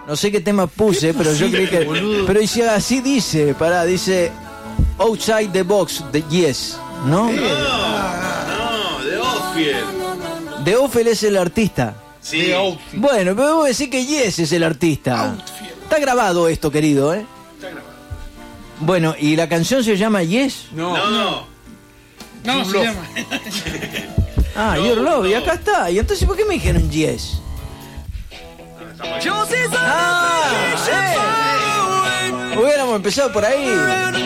No sé qué tema puse, pero yo creí que... boludo? Pero dice, así dice, dice... Outside the Box, de Yes, ¿no? No, de Ophir. The Ophel es el artista. Sí. Bueno, pero vos decís que Yes es el artista. Está grabado esto, querido, ¿eh? Está grabado. Bueno, ¿y la canción se llama Yes? No. No, se llama. Ah, No, Your Love, y no. acá está. ¿Y entonces por qué me dijeron Yes? Está mal. Hubiéramos empezado por ahí.